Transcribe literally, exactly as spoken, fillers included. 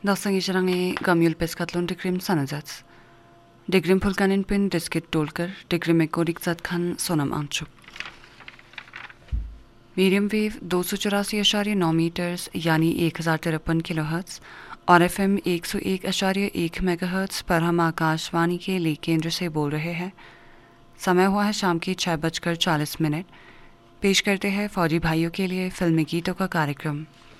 Dasangi jarangi gamyul peskatlon dikrim sanazats. Dikrim fulkanin pin diskit dolkar, dikrim ekodik khan sonam anchuk. Medium wave दो सौ चौरासी अशार्य नौ metres यानी एक हज़ार तिरपन किलो हर्ट्स और एफ एम एक सौ एक अशार्य एक मेगा हर्ट्स पर हम आकाशवाणी के ली केंद्र से बोल रहे हैं। समय हुआ है शाम की छः बजकर चालीस मिनट। पेश करते हैं फौजी भाइयों के लिए फिल्मी गीतों का कार्यक्रम।